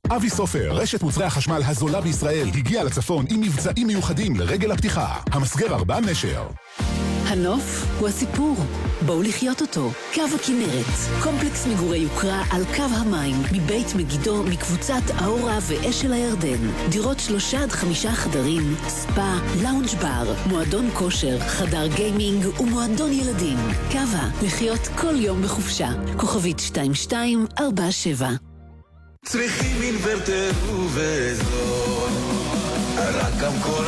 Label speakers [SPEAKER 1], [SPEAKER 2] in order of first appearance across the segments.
[SPEAKER 1] אבי סופר, רשת מוצרי החשמל הזולה בישראל, הגיע לצפון עם מבצעים מיוחדים לרגל הפתיחה. המסגר 4 נשר.
[SPEAKER 2] הנוף הוא הסיפור. בואו לחיות אותו. קו הכנרת, קומפלקס מגורי יוקרה על קו המים, מבית מגידו, מקבוצת האורה ואשל הירדן. דירות 3 עד 5 חדרים, ספה, לאונג' בר, מועדון כושר, חדר גיימינג ומועדון ילדים. קווה, לחיות כל יום בחופשה. כוכבית 2247.
[SPEAKER 3] צריכים אינוורטר ובזול, רק המקור.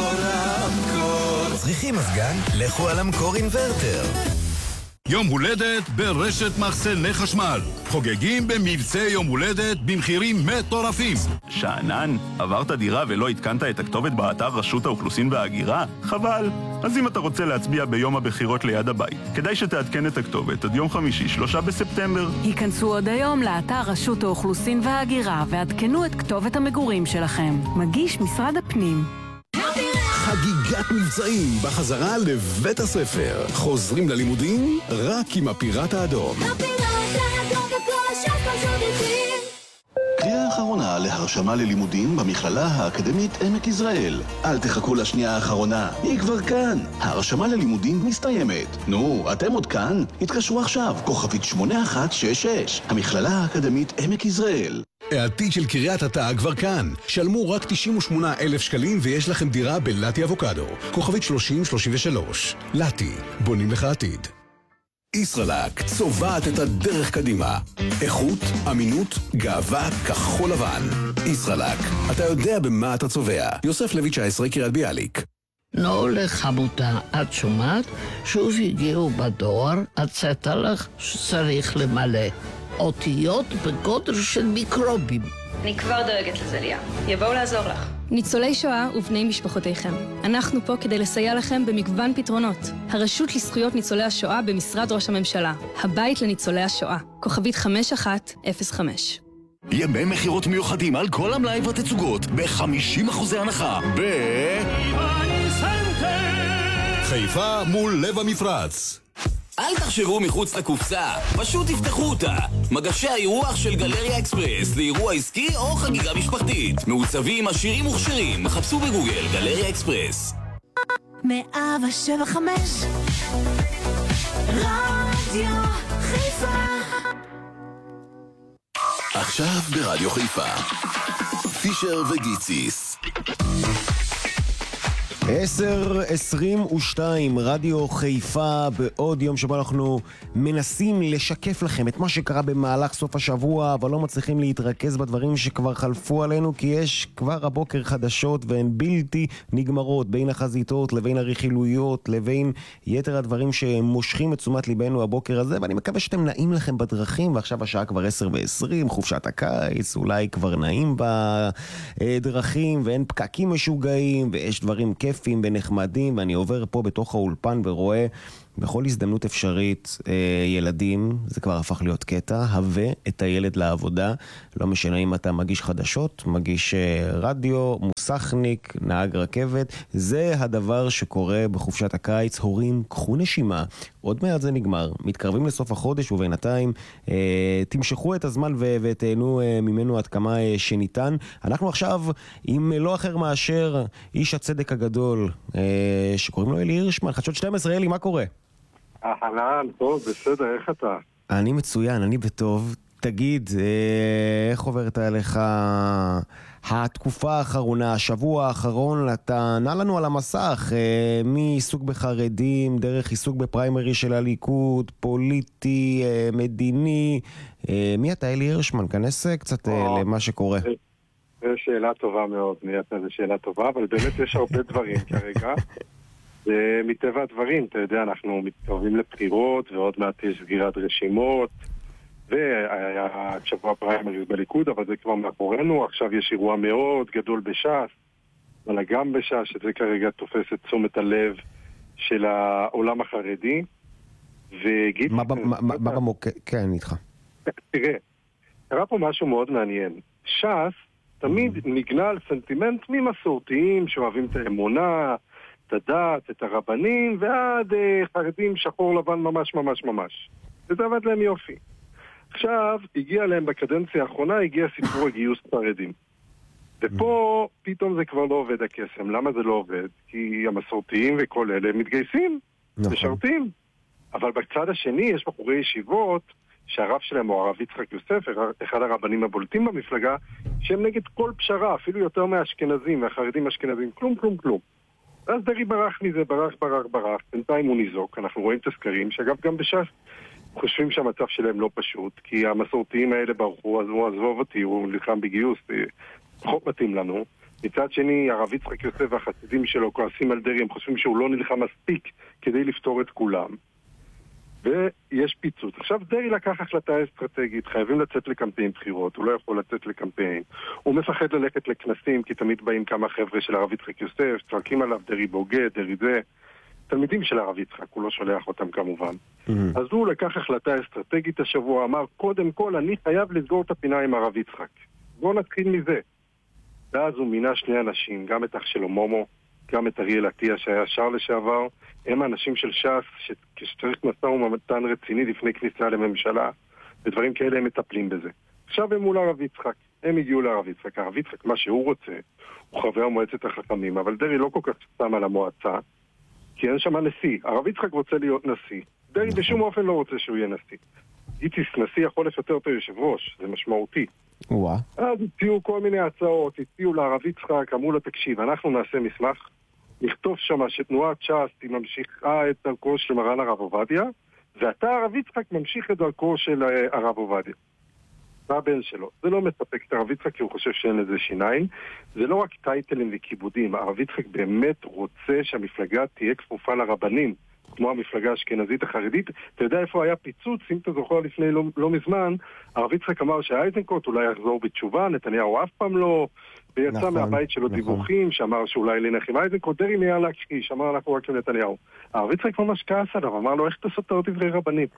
[SPEAKER 3] צריכים מזגן? לכו על המקור אינוורטר.
[SPEAKER 4] יום הולדת ברשת מחסני חשמל. חוגגים במבצע יום הולדת במחירים מטורפים.
[SPEAKER 5] שענן, עברת דירה ולא התקנת את הכתובת באתר רשות האוכלוסין וההגירה? חבל. אז אם אתה רוצה להצביע ביום הבחירות ליד הבית, כדאי שתעדכן את הכתובת עד יום חמישי 3 בספטמבר.
[SPEAKER 6] היכנסו עוד היום לאתר רשות האוכלוסין וההגירה ועדכנו את כתובת המגורים שלכם. מגיש משרד הפנים.
[SPEAKER 1] חגיגת מבצעים בחזרה לבית הספר. חוזרים ללימודים רק עם הפיראט האדום.
[SPEAKER 7] קריאה האחרונה להרשמה ללימודים במכללה האקדמית עמק יזרעאל. אל תחכו לשנייה האחרונה, היא כבר כאן. ההרשמה ללימודים מסתיימת. נו, אתם עוד כאן? התקשרו עכשיו, כוכבית 8166. המכללה האקדמית עמק יזרעאל.
[SPEAKER 1] העתיד של קריית התא כבר כאן. שלמו רק 98,000 שקלים ויש לכם דירה בלטי אבוקדו. כוכבית 3033. לטי, בונים לך עתיד. ישראלק, צובעת את הדרך קדימה. איכות, אמינות, גאווה, כחול לבן. ישראלק, אתה יודע במה אתה צובע. יוסף לוי 19, קריית ביאליק.
[SPEAKER 8] נו לחמותה, את שומעת? שוב הגיעו בדואר, הצעת לך שצריך למלא. אותיות בגודל של מיקרובים.
[SPEAKER 9] אני כבר דואגת לזה, ליה. יבואו לעזור לך.
[SPEAKER 10] ניצולי שואה ובני משפחותיכם. אנחנו פה כדי לסייע לכם במגוון פתרונות. הרשות לזכויות ניצולי השואה במשרד ראש הממשלה. הבית לניצולי השואה. כוכבית 5105.
[SPEAKER 11] ימי מחירות מיוחדים על כל המלאי והתצוגות ב-50% הנחה
[SPEAKER 4] חיפה מול לב המפרץ.
[SPEAKER 3] אל תחשבו מחוץ לקופסה, פשוט תפתחו אותה. מגשי האירוח של גלריה אקספרס לאירוע עסקי או חגיגה משפחתית. מעוצבים, עשירים וכשרים. חפשו בגוגל גלריה אקספרס.
[SPEAKER 12] 107.5 רדיו חיפה.
[SPEAKER 7] עכשיו ברדיו חיפה, פישר וגיציס.
[SPEAKER 13] 10:22 רדיו חיפה, בעוד יום שבו אנחנו מנסים לשקף לכם את מה שקרה במהלך סוף השבוע, אבל לא מצליחים להתרכז בדברים שכבר חלפו עלינו, כי יש כבר הבוקר חדשות והן בלתי נגמרות, בין החזיתות לבין הרכילויות לבין יתר הדברים שמושכים את תשומת ליבנו הבוקר הזה, ואני מקווה שאתם נעים לכם בדרכים. ועכשיו השעה כבר 10:20, חופשת הקיץ, אולי כבר נעים בדרכים ואין פקקים משוגעים ויש דברים כיף ונחמדים, ואני עובר פה בתוך האולפן ורואה בכל הזדמנות אפשרית ילדים, זה כבר הפך להיות קטע, הווה את הילד לעבודה, לא משנה אם אתה מגיש חדשות, מגיש רדיו, מוסכניק, נהג רכבת, זה הדבר שקורה בחופשת הקיץ. הורים, קחו נשימה, עוד מעט זה נגמר, מתקרבים לסוף החודש ובינתיים תמשכו את הזמן ותהנו ממנו עד כמה שניתן. אנחנו עכשיו עם לא אחר מאשר איש הצדק הגדול שקוראים לו אלי הירשמן, חדשות 12. אלי, מה קורה?
[SPEAKER 14] אהלן, טוב, בסדר, איך אתה?
[SPEAKER 13] אני מצוין, אני בטוב. תגיד, איך עוברת עליך התקופה האחרונה, השבוע האחרון? אתה נע לנו על המסך, מעיסוק בחרדים, דרך עיסוק בפריימרי של הליכוד, פוליטי, מדיני. מי אתה, אלי הירשמן? כנס קצת למה שקורה.
[SPEAKER 14] זו שאלה טובה מאוד, זו שאלה טובה, אבל באמת יש הרבה דברים כרגע. מטבע הדברים, אתה יודע, אנחנו מתקרבים לבחירות ועוד מעט יש סגירת רשימות, והיה שבוע פריימריז בליכוד, אבל זה כבר מאחורינו. עכשיו יש אירוע מאוד גדול בש"ס, אבל גם בש"ס, שזה כרגע תופס את תשומת הלב של העולם החרדי.
[SPEAKER 13] מה במוקד? כן, איתך.
[SPEAKER 14] תראה, קרה פה משהו מאוד מעניין. ש"ס תמיד נגנה על סנטימנט ממסורתיים שאוהבים את האמונה, את הדת, את הרבנים, ועד חרדים שחור לבן ממש ממש ממש. וזה עבד להם יופי. עכשיו, הגיע להם בקדנציה האחרונה, הגיע סיפור הגיוס חרדים. ופה פתאום זה כבר לא עובד הקסם. למה זה לא עובד? כי המסורתיים וכל אלה מתגייסים, משרתים. אבל בצד השני יש בחורי ישיבות שהרב שלהם הוא הרב יצחק יוסף, אחד הרבנים הבולטים במפלגה, שהם נגד כל פשרה, אפילו יותר מהאשכנזים, והחרדים האשכנזים, כלום. אז דרי ברח מזה, ברח, בינתיים הוא ניזוק, אנחנו רואים את הסקרים, שאגב גם בש"ס חושבים שהמצב שלהם לא פשוט, כי המסורתיים האלה ברחו, אז הוא עזבוב אותי, הוא נלחם בגיוס, פחות מתאים לנו. מצד שני, הרב יצחק יוסף והחסידים שלו כועסים על דרי, הם חושבים שהוא לא נלחם מספיק כדי לפתור את כולם. ויש פיצוץ. עכשיו דרי לקח החלטה אסטרטגית, חייבים לצאת לקמפיין בחירות, הוא לא יכול לצאת לקמפיין. הוא מפחד ללכת לכנסים, כי תמיד באים כמה חבר'ה של הרב יצחק יוסף, צועקים עליו דרי בוגד, דרי זה. תלמידים של הרב יצחק, הוא לא שולח אותם כמובן. אז הוא לקח החלטה אסטרטגית השבוע, אמר, קודם כל אני חייב לסגור את הפינה עם הרב יצחק. בואו נתחיל מזה. ואז הוא מינה שני אנשים, גם את אח שלו מומו, גם את אריאל עטיה שהיה שר לשעבר, הם האנשים של ש"ס שצריך משא ומתן רציני לפני כניסה לממשלה, ודברים כאלה הם מטפלים בזה. עכשיו הם מול הרב יצחק, הם הגיעו לרב יצחק, הרב יצחק מה שהוא רוצה, הוא חבר מועצת החכמים, אבל דרי לא כל כך שם על המועצה, כי אין שם נשיא, הרב יצחק רוצה להיות נשיא, דרי בשום אופן לא רוצה שהוא יהיה נשיא. איציס נשיא יכול לפטר אותו יושב ראש, זה משמעותי. אז הציעו כל מיני הצעות, הציעו לערב יצחק, אמרו לו תקשיב, אנחנו נעשה מסמך, נכתוב שמה שתנועת ש"ס היא ממשיכה את דרכו של מרן הרב עובדיה, ואתה הרב יצחק ממשיך את דרכו של הרב עובדיה. זה הבן שלו. זה לא מספק את הרב יצחק כי הוא חושב שאין לזה שיניים. זה לא רק טייטלים וכיבודים. הרב יצחק באמת רוצה שהמפלגה תהיה כפופה לרבנים, כמו המפלגה האשכנזית החרדית. אתה יודע איפה היה פיצוץ? אם אתה זוכר לפני לא מזמן, הרב יצחק אמר שאייזנקוט אולי יחזור בתשובה, נתניהו אף פעם לא, ויצא מהבית שלו דיווחים שאמר שאולי לנחם אייזנקוט, דרי מיד להכחיש, אמר אנחנו רק עם נתניהו. הרב יצחק ממש כעס עליו, אמר לו איך אתה סותר דברי רבנים.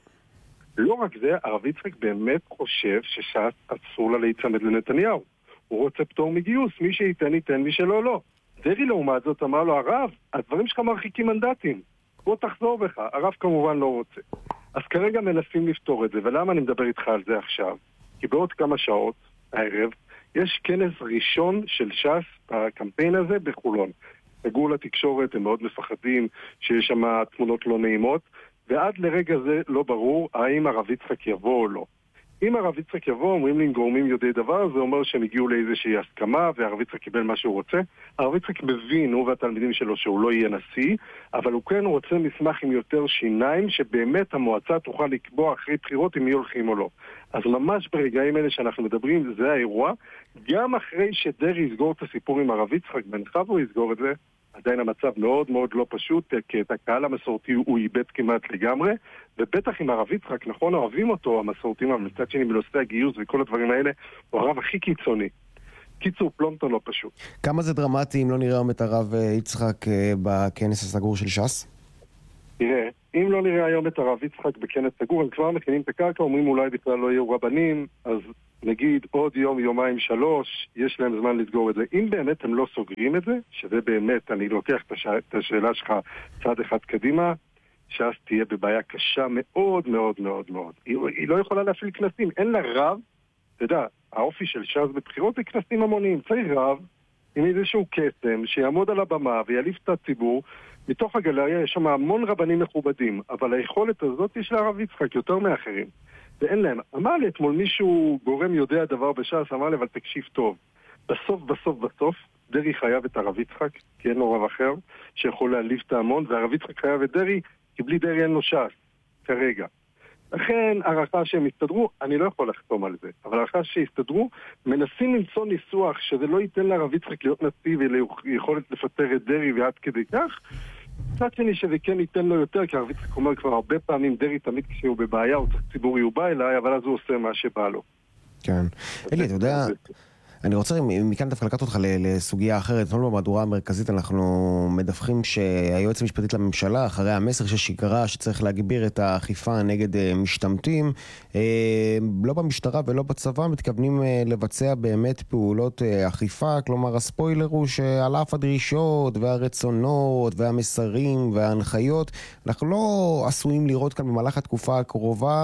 [SPEAKER 14] לא רק זה, הרב יצחק באמת חושב שש"ס אסור לה להיצמד לנתניהו. הוא רוצה פטור מגיוס, מי שייתן ייתן, מי שלא לא. דרי לעומת זאת אמר לו, הרב, הדברים שלך מרחיקים מנדטים, בוא תחזור בך. הרב כמובן לא רוצה. אז כרגע מנסים לפתור את זה, ולמה אני מדבר איתך על זה עכשיו? כי בעוד כמה שעות, הערב, יש כנס ראשון של ש"ס בקמפיין הזה בחולון. סגרו לתקשורת, הם מאוד מפחדים שיש שם תמונות לא נעימות, ועד לרגע זה לא ברור האם הרב יצחק יבוא או לא. אם הרב יצחק יבוא, אומרים לי עם גורמים יודעי דבר, זה אומר שהם הגיעו לאיזושהי הסכמה, והרב יצחק קיבל מה שהוא רוצה. הרב יצחק מבין, הוא והתלמידים שלו, שהוא לא יהיה נשיא, אבל הוא כן רוצה מסמך עם יותר שיניים, שבאמת המועצה תוכל לקבוע אחרי בחירות אם יהיו הולכים או לא. אז ממש ברגעים האלה שאנחנו מדברים, זה האירוע. גם אחרי שדרי יסגור את הסיפור עם הרב יצחק, בנחיו הוא יסגור את זה, עדיין המצב מאוד מאוד לא פשוט, כי את הקהל המסורתי הוא איבד כמעט לגמרי, ובטח עם הרב יצחק, נכון, אוהבים אותו המסורתים, אבל מצד שני בנושא הגיוס וכל הדברים האלה, הוא הרב הכי קיצוני. קיצור, פלונטון לא פשוט.
[SPEAKER 13] כמה זה דרמטי אם לא נראה היום את הרב יצחק בכנס הסגור של ש"ס?
[SPEAKER 14] תראה, אם לא נראה היום את הרב יצחק בכנס סגור, הם כבר מכינים את הקרקע, אומרים אולי בכלל לא יהיו רבנים, אז נגיד עוד יום, יומיים, 3, יש להם זמן לסגור את זה. אם באמת הם לא סוגרים את זה, שזה באמת, אני לוקח את השאלה שלך צעד אחד קדימה, ש"ס תהיה בבעיה קשה מאוד מאוד מאוד מאוד. היא לא יכולה להפעיל כנסים, אין לה רב, אתה יודע, האופי של ש"ס בבחירות זה כנסים המוניים, צריך רב עם איזשהו קסם שיעמוד על הבמה ויעליף את הציבור. מתוך הגלריה יש שם המון רבנים מכובדים, אבל היכולת הזאת יש לרב יצחק יותר מאחרים. ואין להם. אמר לי אתמול מישהו גורם יודע דבר בש"ס, אמר לי, אבל תקשיב טוב. בסוף, דרי חייב את הרב יצחק, כי אין לו רב אחר, שיכול להעליב את ההמון, והרב יצחק חייב את דרי, כי בלי דרי אין לו ש"ס, כרגע. לכן, הערכה שהם יסתדרו, אני לא יכול לחתום על זה, אבל הערכה שיסתדרו, מנסים למצוא ניסוח שזה לא ייתן לרב יצחק להיות נשיא וליכולת לפטר את דרי ועד כדי כך, קצת שני שזה כן ייתן לו יותר, כי הרב יצחק אומר כבר הרבה פעמים, דרי תמיד כשהוא בבעיה, הוא צריך ציבורי, הוא בא אליי, אבל אז הוא עושה מה שבא לו.
[SPEAKER 13] כן. אלי, אתה יודע, אני רוצה מכאן דווקא לקחת אותך לסוגיה אחרת. אתמול במהדורה המרכזית אנחנו מדווחים שהיועץ המשפטית לממשלה, אחרי המסר ששגרה שצריך להגביר את האכיפה נגד משתמטים, לא במשטרה ולא בצבא מתכוונים לבצע באמת פעולות אכיפה. כלומר, הספוילר הוא שעל אף הדרישות והרצונות והמסרים וההנחיות, אנחנו לא עשויים לראות כאן במהלך התקופה הקרובה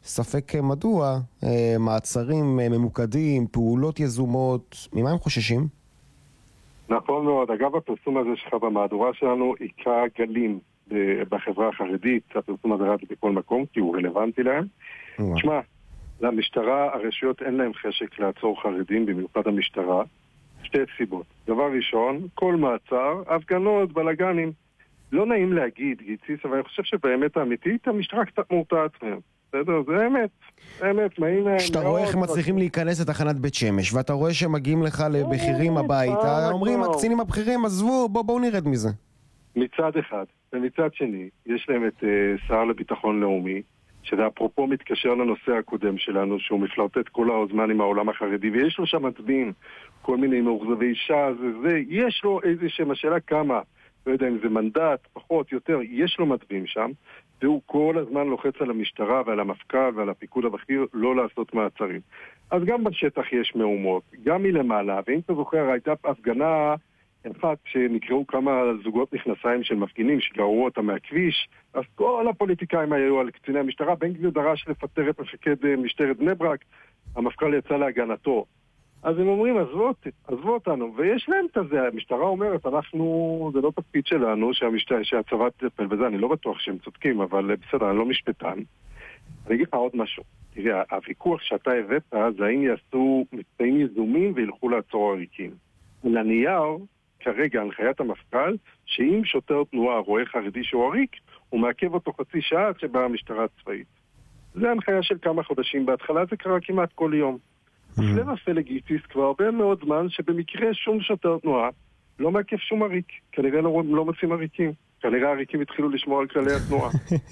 [SPEAKER 13] ספק מדוע, מעצרים ממוקדים, פעולות יזומות, ממה הם חוששים?
[SPEAKER 14] נכון מאוד. אגב, הפרסום הזה שלך במהדורה שלנו עיקר גלים בחברה החרדית. הפרסום הזה רץ בכל מקום, כי הוא רלוונטי להם. תשמע, למשטרה, הרשויות אין להם חשק לעצור חרדים, במיוחד המשטרה. שתי סיבות. דבר ראשון, כל מעצר, הפגנות, בלגנים. לא נעים להגיד, גיציס, אבל אני חושב שבאמת האמיתית, המשטרה קצת מורתעת מהם. בסדר? זה אמת. אמת.
[SPEAKER 13] כשאתה רואה איך הם מצליחים להיכנס לתחנת בית שמש, ואתה רואה שהם מגיעים לך לבכירים הביתה, אומרים, הקצינים הבכירים, עזבו, בואו נרד מזה.
[SPEAKER 14] מצד אחד. ומצד שני, יש להם את שר לביטחון לאומי, שזה אפרופו מתקשר לנושא הקודם שלנו, שהוא מפלרטט כל הזמן עם העולם החרדי, ויש לו שם מצביעים, כל מיני מאוכזבי ש"ס, יש לו איזושהי השאלה כמה, לא יודע אם זה מנדט, פחות, יותר, יש לו מצביעים שם, והוא כל הזמן לוחץ על המשטרה ועל המפכ"ל ועל הפיקוד הבכיר לא לעשות מעצרים. אז גם בשטח יש מהומות, גם מלמעלה, ואם אתה זוכר, הייתה הפגנה אחת שנקראו כמה זוגות נכנסיים של מפגינים שגררו אותם מהכביש, אז כל הפוליטיקאים היו על קציני המשטרה, בן גביר דרש לפטר את מפקד משטרת בני ברק, המפכ"ל יצא להגנתו. אז הם אומרים, עזבו אותנו, ויש להם את זה, המשטרה אומרת, זה לא תפקיד שלנו, שהצבא תטפל בזה, אני לא בטוח שהם צודקים, אבל בסדר, אני לא משפטן. אני אגיד לך עוד משהו, תראה, הוויכוח שאתה הבאת, זה האם יעשו מבצעים יזומים וילכו לעצור עריקים. לנייר, כרגע הנחיית המפכ"ל, שאם שוטר תנועה רואה חרדי שהוא עריק, הוא מעכב אותו חצי שעה עד שבאה המשטרה הצבאית. זה הנחיה של כמה חודשים, בהתחלה זה קרה כמעט כל יום. הפלא ופלא גיציס כבר הרבה מאוד זמן שבמקרה שום שוטר תנועה לא מעכב שום עריק. כנראה לא מוצאים עריקים. כנראה העריקים התחילו לשמור על כללי התנועה.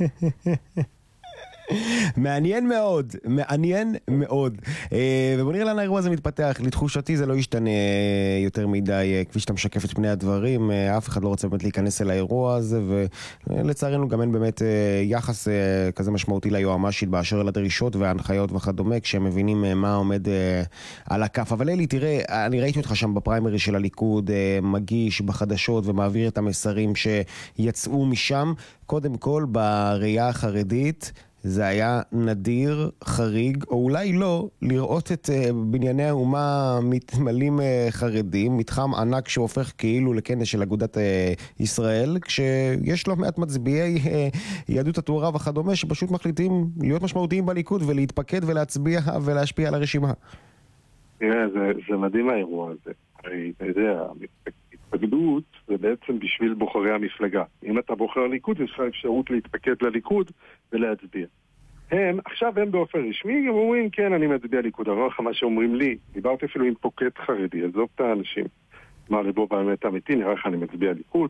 [SPEAKER 13] מעניין מאוד, מעניין מאוד. ובוא נראה לאן האירוע הזה מתפתח. לתחושתי זה לא ישתנה יותר מדי, כפי שאתה משקף את פני הדברים. אף אחד לא רוצה באמת להיכנס אל האירוע הזה, ולצערנו גם אין באמת יחס כזה משמעותי ליועמ"שית באשר לדרישות וההנחיות וכדומה, כשהם מבינים מה עומד על הכף. אבל אלי, תראה, אני ראיתי אותך שם בפריימרי של הליכוד, מגיש בחדשות ומעביר את המסרים שיצאו משם. קודם כל, בראייה החרדית, זה היה נדיר, חריג, או אולי לא, לראות את בנייני האומה מתמלאים חרדים, מתחם ענק שהופך כאילו לכנס של אגודת ישראל, כשיש לא מעט מצביעי יהדות התורה וכדומה, שפשוט מחליטים להיות משמעותיים בליכוד ולהתפקד ולהצביע ולהשפיע על הרשימה.
[SPEAKER 14] תראה, זה מדהים האירוע הזה. הרי, אתה יודע, התפקדות זה בעצם בשביל בוחרי המפלגה. אם אתה בוחר ליכוד, יש לך אפשרות להתפקד לליכוד ולהצביע. עכשיו הם באופן רשמי, הם אומרים, כן, אני מצביע ליכוד. אני אומר לך מה שאומרים לי, דיברתי אפילו עם פוקד חרדי, עזוב את האנשים. מה, לבוא באמת אמיתי, נראה לך אני מצביע ליכוד?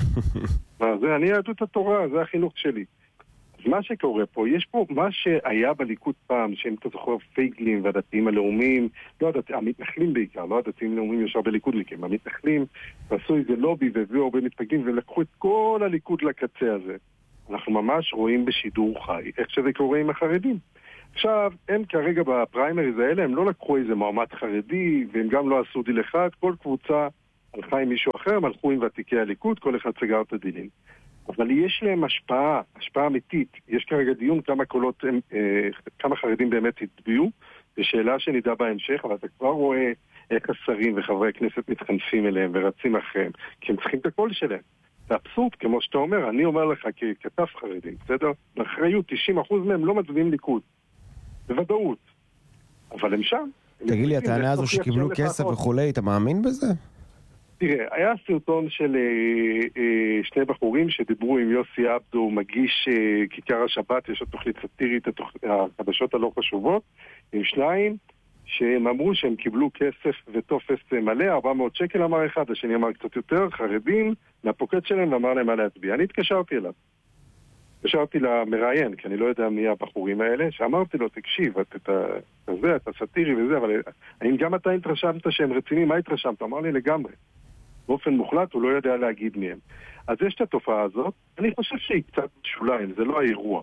[SPEAKER 14] אני יהדות התורה, זה החינוך שלי. אז מה שקורה פה, יש פה מה שהיה בליכוד פעם, שאם אתה זוכר פייגלים והדתיים הלאומיים, לא הדתיים, המתנחלים בעיקר, לא הדתיים הלאומיים ישר בליכודניקים, המתנחלים עשו איזה לובי והביאו הרבה מתפקדים ולקחו את כל הליכוד לקצה הזה. אנחנו ממש רואים בשידור חי איך שזה קורה עם החרדים. עכשיו, הם כרגע בפריימריז האלה, הם לא לקחו איזה מועמד חרדי, והם גם לא עשו דיל אחד, כל קבוצה הלכה עם מישהו אחר, הם הלכו עם ותיקי הליכוד, כל אחד סגר את הדילים. אבל יש להם השפעה אמיתית. יש כרגע דיון כמה חרדים באמת הצביעו, בשאלה שנדע בהמשך, אבל אתה כבר רואה איך השרים וחברי הכנסת מתחנפים אליהם ורצים אחריהם, כי הם צריכים את הקול שלהם. זה אבסורד, כמו שאתה אומר, אני אומר לך ככתב חרדים, בסדר? באחריות 90% מהם לא מצביעים ליכוד. בוודאות. אבל הם שם.
[SPEAKER 13] תגיד לי, הטענה הזו שקיבלו כסף וכולי, אתה מאמין בזה?
[SPEAKER 14] תראה, היה סרטון של שני בחורים שדיברו עם יוסי אבדו, מגיש כיכר השבת, יש לו תוכנית סאטירית, החדשות הלא חשובות, עם שניים, שהם אמרו שהם קיבלו כסף וטופס מלא, 400 שקל אמר אחד, השני אמר קצת יותר, חרדים, מהפוקד שלהם, ואמר להם מה להצביע. אני התקשרתי אליו. התקשרתי למראיין, כי אני לא יודע מי הבחורים האלה, שאמרתי לו, תקשיב, אתה סאטירי וזה, אבל האם גם אתה התרשמת שהם רציניים? מה התרשמת? אמר לי לגמרי. באופן מוחלט הוא לא יודע להגיד מהם. אז יש את התופעה הזאת, אני חושב שהיא קצת שוליים, זה לא האירוע.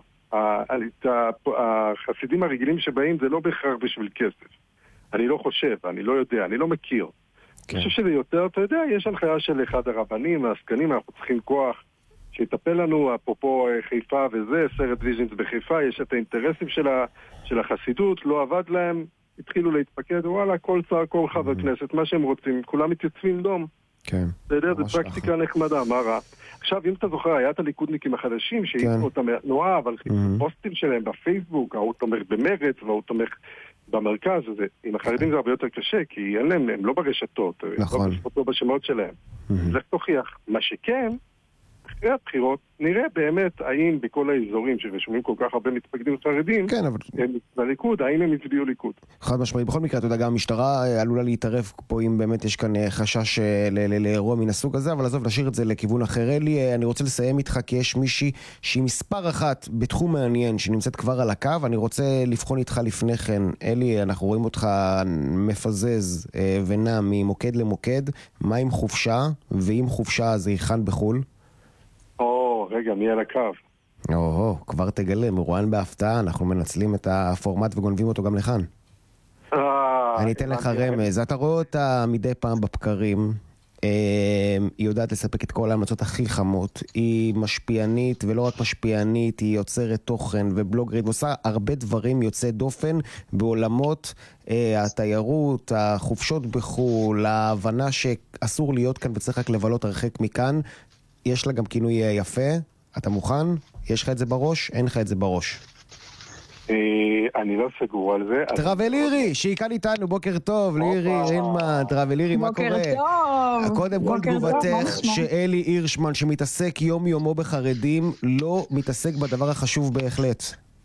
[SPEAKER 14] החסידים הרגילים שבאים זה לא בהכרח בשביל כסף. אני לא חושב, אני לא יודע, אני לא מכיר. אני חושב שזה יותר, אתה יודע, יש הנחיה של אחד הרבנים, העסקנים, אנחנו צריכים כוח שיטפל לנו, אפרופו חיפה וזה, סרט ויז'נס בחיפה, יש את האינטרסים של החסידות, לא עבד להם, התחילו להתפקד, וואלה, כל שר, כל חבר כנסת, מה שהם רוצים, כולם מתייצבים דום.
[SPEAKER 13] כן.
[SPEAKER 14] אתה יודע, זו פרקטיקה נחמדה, מה רע? עכשיו, אם אתה זוכר, היה את הליכודניקים החדשים שהעיפו אותם מהתנועה, אבל פוסטים שלהם בפייסבוק, ההוא תומך במרץ והוא תומך במרכז, עם החרדים זה הרבה יותר קשה, כי אין להם, הם לא ברשתות,
[SPEAKER 13] נכון.
[SPEAKER 14] לא בשמות שלהם. זה תוכיח. מה שכן, אחרי הבחירות, נראה באמת האם בכל האזורים שרשומים כל כך הרבה מתפקדים חרדים,
[SPEAKER 13] כן, אבל...
[SPEAKER 14] הם לליכוד, האם הם הצביעו ליכוד.
[SPEAKER 13] חד משמעית. בכל מקרה, אתה יודע, גם המשטרה עלולה להתערב פה אם באמת יש כאן חשש לאירוע מן הסוג הזה, אבל עזוב, נשאיר את זה לכיוון אחר. אלי, אני רוצה לסיים איתך, כי יש מישהי שהיא מספר אחת בתחום מעניין, שנמצאת כבר על הקו, אני רוצה לבחון איתך לפני כן. אלי, אנחנו רואים אותך מפזז ונע ממוקד למוקד, מה עם חופשה, ואם חופשה זה היכן בחול?
[SPEAKER 14] רגע, מי על הקו?
[SPEAKER 13] כבר תגלה, מרואיין בהפתעה, אנחנו מנצלים את הפורמט וגונבים אותו גם לכאן. אני אתן לך רמז, אתה רואה אותה מדי פעם בבקרים, היא יודעת לספק את כל ההמלצות הכי חמות, היא משפיענית ולא רק משפיענית, היא יוצרת תוכן ובלוגרית, ועושה הרבה דברים יוצאי דופן בעולמות התיירות, החופשות בחול, ההבנה שאסור להיות כאן וצריך רק לבלות הרחק מכאן. יש לה גם כינוי יפה, אתה מוכן? יש לך את זה בראש? אין לך את זה בראש.
[SPEAKER 14] אני לא סגור על זה.
[SPEAKER 13] תרבל לירי, שהיא כאן איתנו, בוקר טוב, לירי רינמן, תרבל לירי, מה קורה?
[SPEAKER 15] בוקר טוב.
[SPEAKER 13] קודם כל תגובתך שאלי הירשמן שמתעסק יום יומו בחרדים, לא מתעסק בדבר החשוב בהחלט.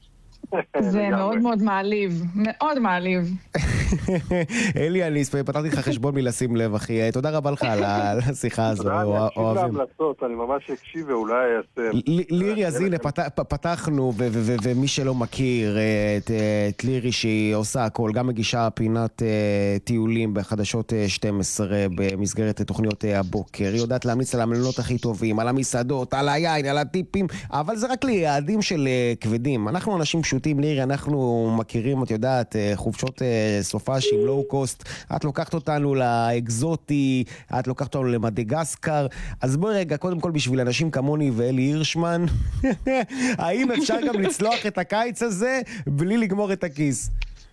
[SPEAKER 15] זה מאוד מאוד מעליב, מאוד מעליב.
[SPEAKER 13] אלי, אני פתחתי לך חשבון מלשים לב, אחי. תודה רבה לך על השיחה הזו.
[SPEAKER 14] תודה, אני אקשיב להמלצות, אני ממש אקשיב ואולי אעשה...
[SPEAKER 13] לירי, אז הנה, פתחנו, ומי שלא מכיר את לירי שהיא עושה הכל, גם מגישה פינת טיולים בחדשות 12 במסגרת תוכניות הבוקר. היא יודעת להמליץ על המלונות הכי טובים, על המסעדות, על היין, על הטיפים, אבל זה רק ליעדים של כבדים. אנחנו אנשים פשוטים, לירי, אנחנו מכירים, את יודעת, חופשות סופש עם לואו קוסט, את לוקחת אותנו לאקזוטי, את לוקחת אותנו למדגסקר, אז בואי רגע, קודם כל בשביל אנשים כמוני ואלי הירשמן, האם אפשר גם לצלוח את הקיץ הזה בלי לגמור את הכיס?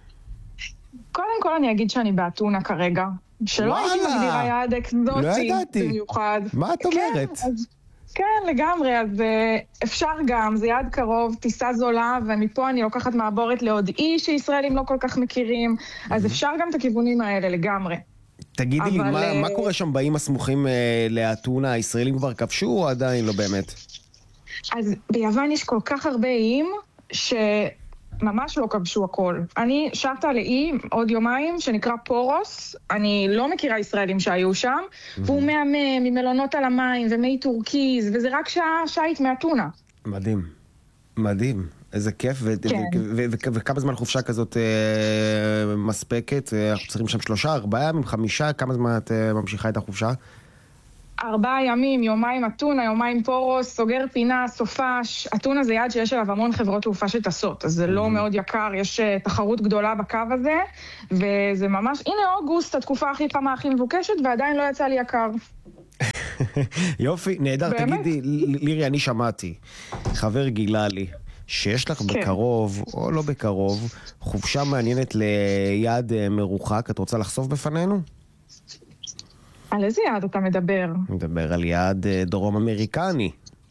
[SPEAKER 15] קודם כל אני אגיד שאני באתונה כרגע, שלא הייתי מגדירה יעד אקזוטי במיוחד.
[SPEAKER 13] מה את אומרת?
[SPEAKER 15] כן, לגמרי, אז אפשר גם, זה יעד קרוב, טיסה זולה, ומפה אני לוקחת מעבורת לעוד אי שישראלים לא כל כך מכירים, אז אפשר גם את הכיוונים האלה לגמרי.
[SPEAKER 13] תגידי לי, מה קורה שם באיים הסמוכים לאתונה? הישראלים כבר כבשו או עדיין לא באמת?
[SPEAKER 15] אז ביוון יש כל כך הרבה איים ממש לא כבשו הכל. אני שרתה לאי עוד יומיים שנקרא פורוס, אני לא מכירה ישראלים שהיו שם, והוא מהמם, ממלונות על המים ומי טורקיז, וזה רק שייט מאתונה.
[SPEAKER 13] מדהים, מדהים, איזה כיף, וכמה זמן חופשה כזאת מספקת? אנחנו צריכים שם 3, 4 ימים, 5, כמה זמן את ממשיכה את החופשה?
[SPEAKER 15] 4 ימים, יומיים אתונה, יומיים פורוס, סוגר פינה, סופש. אתונה זה יעד שיש עליו המון חברות תעופה שטסות, אז זה לא מאוד יקר, יש תחרות גדולה בקו הזה, וזה ממש, הנה אוגוסט, התקופה הכי חמה, הכי מבוקשת, ועדיין לא יצא לי יקר.
[SPEAKER 13] יופי, נהדר, תגידי, לירי, אני שמעתי, חבר גילה לי, שיש לך בקרוב, או לא בקרוב, חופשה מעניינת ליעד מרוחק, את רוצה לחשוף בפנינו?
[SPEAKER 15] על איזה יעד אתה מדבר?
[SPEAKER 13] מדבר על יעד דרום אמריקני.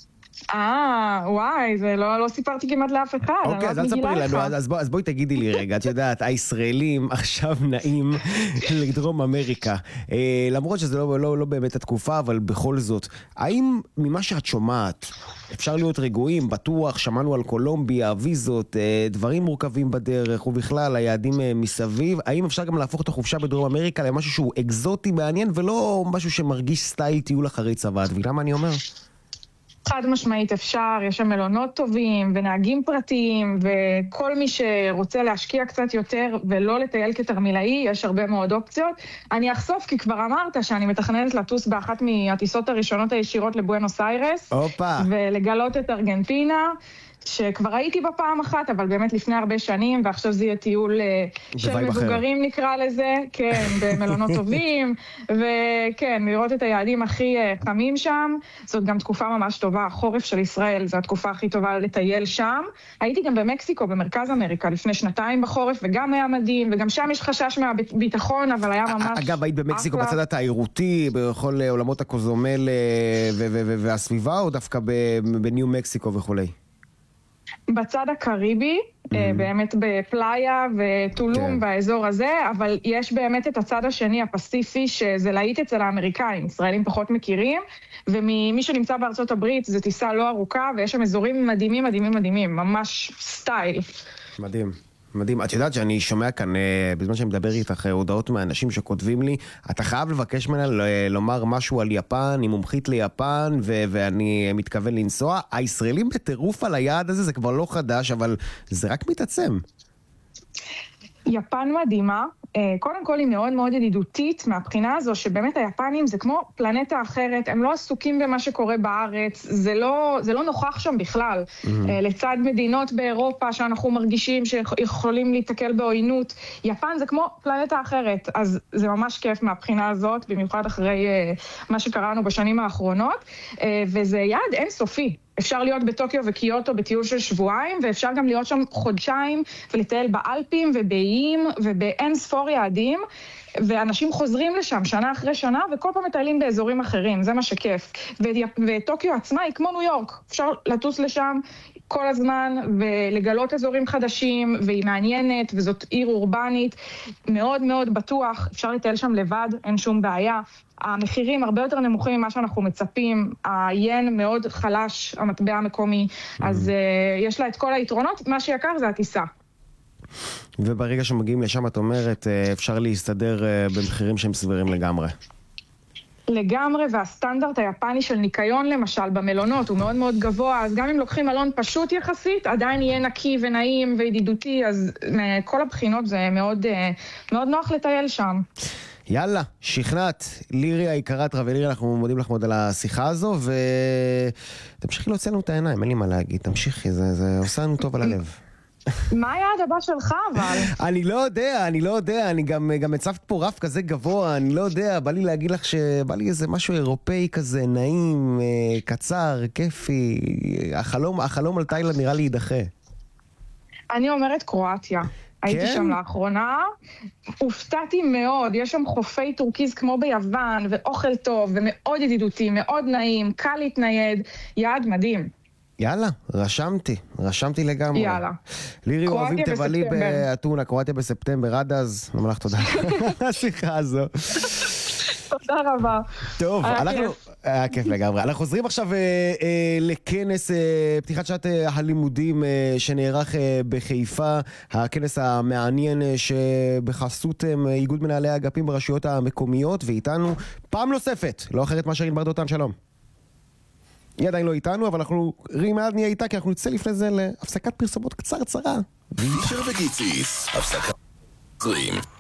[SPEAKER 15] וואי, זה לא סיפרתי כמעט לאף אחד.
[SPEAKER 13] אוקיי, אז אל תספרי לנו, אז בואי תגידי לי רגע, את יודעת, הישראלים עכשיו נעים לדרום אמריקה, למרות שזה לא באמת התקופה, אבל בכל זאת, האם ממה שאת שומעת, אפשר להיות רגועים, בטוח, שמענו על קולומביה, ויזות, דברים מורכבים בדרך, ובכלל היעדים מסביב, האם אפשר גם להפוך את החופשה בדרום אמריקה למשהו שהוא אקזוטי מעניין, ולא משהו שמרגיש סטייל טיול אחרי צבא? ולמה אני אומר?
[SPEAKER 15] חד משמעית אפשר, יש שם מלונות טובים ונהגים פרטיים, וכל מי שרוצה להשקיע קצת יותר ולא לטייל כתרמילאי, יש הרבה מאוד אופציות. אני אחשוף כי כבר אמרת שאני מתכננת לטוס באחת מהטיסות הראשונות הישירות לבואנוס איירס, ולגלות את ארגנטינה, שכבר הייתי בה פעם אחת, אבל באמת לפני הרבה שנים, ועכשיו זה יהיה טיול של מבוגרים נקרא לזה, כן, במלונות טובים, וכן, לראות את היעדים הכי חמים שם, זאת גם תקופה ממש טובה, החורף של ישראל, זו התקופה הכי טובה לטייל שם. הייתי גם במקסיקו, במרכז אמריקה, לפני 2 בחורף, וגם היה מדהים, וגם שם יש חשש מהביטחון, אבל היה ממש...
[SPEAKER 13] אגב, היית במקסיקו בצד התיירותי, בכל עולמות הקוזומל והסביבה, או דווקא בניו מקסיקו וכולי?
[SPEAKER 15] בצד הקריבי, באמת בפלאיה וטולום באזור הזה, אבל יש באמת את הצד השני, הפסיפי, שזה להיט אצל האמריקאים, ישראלים פחות מכירים, ומי שנמצא בארצות הברית זה טיסה לא ארוכה, ויש שם אזורים מדהימים, מדהימים, מדהימים, ממש סטייל.
[SPEAKER 13] מדהים. מדהים. את יודעת שאני שומע כאן, בזמן שאני מדבר איתך, הודעות מהאנשים שכותבים לי, אתה חייב לבקש ממנה לומר משהו על יפן, היא מומחית ליפן, ואני מתכוון לנסוע. הישראלים בטירוף על היעד הזה, זה כבר לא חדש, אבל זה רק מתעצם.
[SPEAKER 15] יפן מדהימה, קודם כל היא מאוד מאוד ידידותית מהבחינה הזו שבאמת היפנים זה כמו פלנטה אחרת, הם לא עסוקים במה שקורה בארץ, זה לא נוכח שם בכלל. לצד מדינות באירופה שאנחנו מרגישים שיכולים להתקל בעוינות, יפן זה כמו פלנטה אחרת, אז זה ממש כיף מהבחינה הזאת, במיוחד אחרי מה שקראנו בשנים האחרונות, וזה יעד אינסופי. אפשר להיות בטוקיו וקיוטו בטיול של שבועיים, ואפשר גם להיות שם חודשיים ולטייל באלפים ובאיים ובאין ספור יעדים, ואנשים חוזרים לשם שנה אחרי שנה, וכל פעם מטיילים באזורים אחרים, זה מה שכיף. וטוקיו עצמה היא כמו ניו יורק, אפשר לטוס לשם כל הזמן ולגלות אזורים חדשים, והיא מעניינת, וזאת עיר אורבנית, מאוד מאוד בטוח, אפשר לטייל שם לבד, אין שום בעיה. המחירים הרבה יותר נמוכים ממה שאנחנו מצפים, היין מאוד חלש, המטבע המקומי, אז יש לה את כל היתרונות, מה שיקר זה הטיסה.
[SPEAKER 13] וברגע שמגיעים לשם, את אומרת, אפשר להסתדר במחירים שהם סבירים לגמרי.
[SPEAKER 15] לגמרי, והסטנדרט היפני של ניקיון למשל במלונות הוא מאוד מאוד גבוה, אז גם אם לוקחים מלון פשוט יחסית, עדיין יהיה נקי ונעים וידידותי, אז מכל הבחינות זה מאוד, מאוד נוח לטייל שם.
[SPEAKER 13] יאללה, שכנעת. לירי היקרת, רב לירי, אנחנו מודים לך מאוד על השיחה הזו, ותמשיכי להוציא לנו את העיניים, אין לי מה להגיד, תמשיכי, זה עושה לנו טוב על הלב.
[SPEAKER 15] מה היעד הבא שלך אבל?
[SPEAKER 13] אני לא יודע, אני גם הצבת פה רף כזה גבוה, אני לא יודע, בא לי להגיד לך שבא לי איזה משהו אירופאי כזה, נעים, קצר, כיפי, החלום על תאילנד נראה לי יידחה.
[SPEAKER 15] אני אומרת קרואטיה. הייתי שם לאחרונה, הופתעתי מאוד, יש שם חופי טורקיז כמו ביוון, ואוכל טוב, ומאוד ידידותי, מאוד נעים, קל להתנייד, יעד מדהים.
[SPEAKER 13] יאללה, רשמתי לגמרי.
[SPEAKER 15] יאללה.
[SPEAKER 13] לירי אוהבים תבלי באתונה, קרואטיה בספטמבר, עד אז, ממלך תודה. השיחה הזו.
[SPEAKER 15] תודה רבה.
[SPEAKER 13] טוב, היה כיף לגמרי. אנחנו חוזרים עכשיו לכנס פתיחת שעת הלימודים שנערך בחיפה, הכנס המעניין שבחסות איגוד מנהלי האגפים ברשויות המקומיות, ואיתנו פעם נוספת, לא אחרת מה שרין ברדותן, שלום. היא עדיין לא איתנו, אבל אנחנו מיד נהיה איתה, כי אנחנו נצא לפני זה להפסקת פרסומות קצרה.
[SPEAKER 3] פישר וגיציס, הפסקה 20